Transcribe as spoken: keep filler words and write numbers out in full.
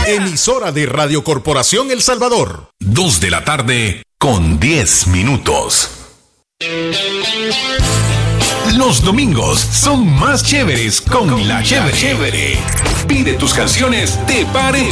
Emisora de Radio Corporación El Salvador. Dos de la tarde con diez minutos. Los domingos son más chéveres con, con la chévere. chévere. Pide tus canciones de pareja.